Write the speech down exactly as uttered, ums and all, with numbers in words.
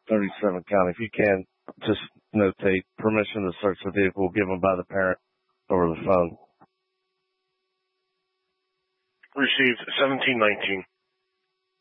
thirty-seven County. If you can, just notate permission to search the vehicle given by the parent over the phone. Received seventeen nineteen.